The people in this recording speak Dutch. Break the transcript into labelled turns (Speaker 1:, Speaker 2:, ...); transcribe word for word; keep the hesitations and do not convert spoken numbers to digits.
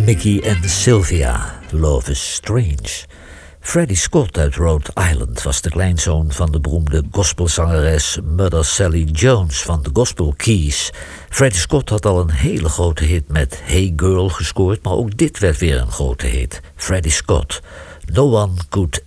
Speaker 1: Mickey en Sylvia, Love is Strange. Freddie Scott uit Rhode Island was de kleinzoon van de beroemde gospelzangeres Mother Sally Jones van de Gospel Keys. Freddie Scott had al een hele grote hit met Hey Girl gescoord, maar ook dit werd weer een grote hit. Freddie Scott, No One Could